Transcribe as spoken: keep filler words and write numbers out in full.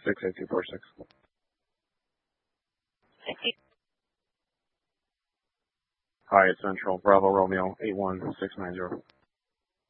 six eight two four six. Hi, it's Central. Bravo Romeo eight one six nine zero.